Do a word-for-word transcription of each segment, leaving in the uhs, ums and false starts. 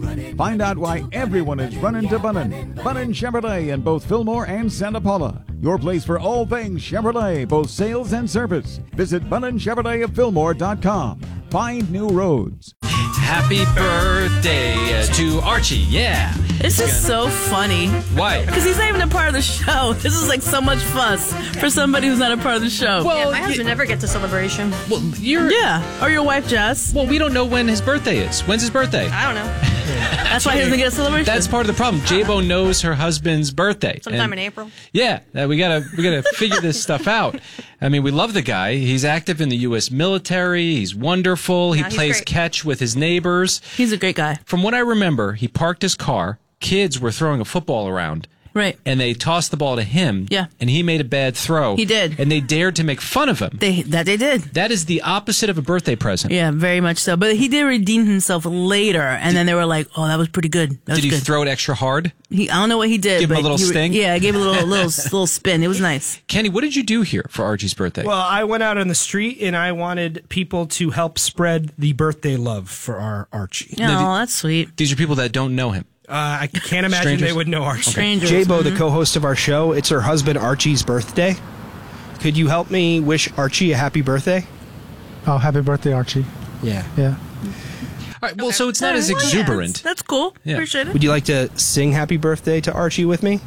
Find out why everyone is running to Bunnin. Bunnin Chevrolet in both Fillmore and Santa Paula. Your place for all things Chevrolet, both sales and service. Visit Bunnin Chevrolet of Fillmore dot com. Find new roads. Happy birthday uh, to Archie. Yeah. This is so funny. Why? Because he's not even a part of the show. This is like so much fuss for somebody who's not a part of the show. Well, Yeah, my husband never gets a celebration. Well, you're. Yeah. Or your wife, Jess. Well, we don't know when his birthday is. When's his birthday? I don't know. That's why he doesn't get a celebration. That's part of the problem. J-Bo knows her husband's birthday. Sometime And- in April. Yeah, uh, we gotta we gotta figure this stuff out. I mean, we love the guy. He's active in the U S military. He's wonderful. He Yeah, he's plays great. catch with his neighbors. He's a great guy. From what I remember, he parked his car. Kids were throwing a football around. Right. And they tossed the ball to him. Yeah. And he made a bad throw. He did. And they dared to make fun of him. They That they did. That is the opposite of a birthday present. Yeah, very much so. But he did redeem himself later, and then they were like, "Oh, that was pretty good. That was Did he good." throw it extra hard? He, I don't know what he did. Give him a but little he re- sting? Yeah, I gave a little little little spin. It was nice. Kenny, what did you do here for Archie's birthday? Well, I went out on the street and I wanted people to help spread the birthday love for our Archie. Oh, that's sweet. These are people that don't know him. Uh, I can't imagine Strangers? they would know Archie. Strangers. J-Bo, Mhm. the co-host of our show, it's her husband Archie's birthday. Could you help me wish Archie a happy birthday? Oh, happy birthday, Archie. Yeah. Yeah. All right, well, so it's not as Well, yeah, exuberant. that's, that's cool. Yeah. Appreciate it. Would you like to sing happy birthday to Archie with me?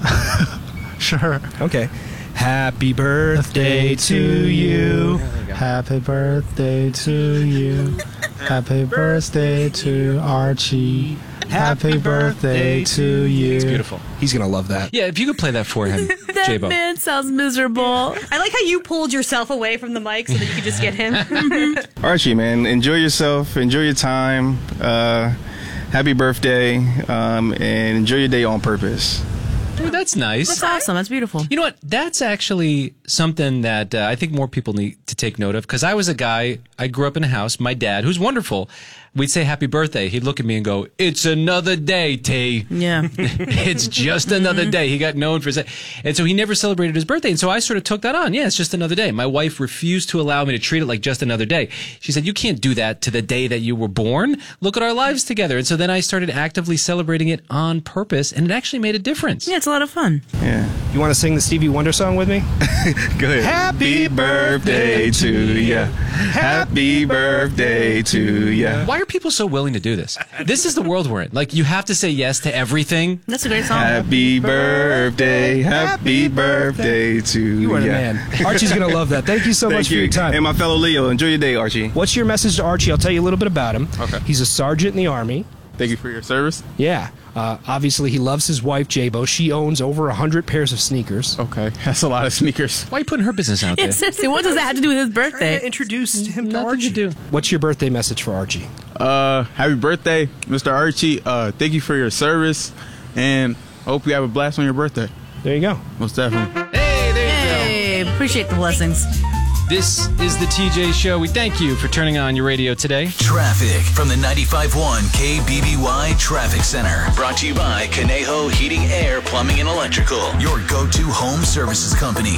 Sure. Okay. Happy birthday to you. Happy birthday to you. Happy birthday to Archie. Happy birthday to you. It's beautiful. He's going to love that. Yeah, if you could play that for him, That J-Bo. man sounds miserable. I like how you pulled yourself away from the mic so that you could just get him. Archie, man, enjoy yourself, enjoy your time. Uh, happy birthday, um, and enjoy your day on purpose. Dude, that's nice. That's awesome. That's beautiful. You know what? That's actually something that uh, I think more people need to take note of. Because I was a guy, I grew up in a house, my dad, who's wonderful, we'd say happy birthday. He'd look at me and go, "It's another day, T." Yeah. It's just another day. He got known for his. And so he never celebrated his birthday. And so I sort of took that on. Yeah, it's just another day. My wife refused to allow me to treat it like just another day. She said, "You can't do that to the day that you were born. Look at our lives together." And so then I started actively celebrating it on purpose. And it actually made a difference. Yeah, it's a lot of fun. Yeah. You want to sing the Stevie Wonder song with me? Go ahead. Happy birthday to ya. Happy birthday to ya. Why are people so willing to do this? This is the world we're in. Like, you have to say yes to everything. That's a great song. Happy birthday, happy birthday to You are the ya. man. Archie's going to love that. Thank you so Thank much you. for your time. And my fellow Leo, enjoy your day, Archie. What's your message to Archie? I'll tell you a little bit about him. Okay. He's a sergeant in the Army. Thank you for your service. Yeah. Uh, obviously, he loves his wife, J-Bo. She owns over one hundred pairs of sneakers. Okay, that's a lot of sneakers. Why are you putting her business out Yeah, there? seriously, what does that have to do with his I birthday? introduced him to Nothing Archie. to do. What's your birthday message for Archie? Uh, happy birthday, Mister Archie. Uh, thank you for your service, and hope you have a blast on your birthday. There you go. Most definitely. Hey, there you go. Hey, appreciate the blessings. This is the T J Show. We thank you for turning on your radio today. Traffic from the ninety-five point one K B B Y Traffic Center. Brought to you by Conejo Heating, Air, Plumbing, and Electrical. Your go-to home services company.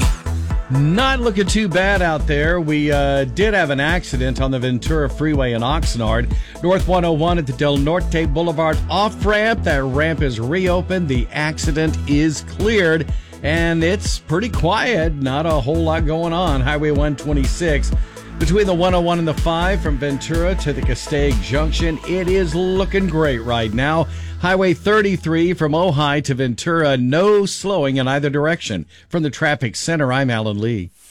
Not looking too bad out there. We uh, did have an accident on the Ventura Freeway in Oxnard. North one oh one at the Del Norte Boulevard off-ramp. That ramp is reopened. The accident is cleared. And it's pretty quiet. Not a whole lot going on. Highway one twenty-six. Between the one oh one and the five from Ventura to the Castaic Junction, it is looking great right now. Highway thirty-three from Ojai to Ventura, no slowing in either direction. From the Traffic Center, I'm Alan Lee.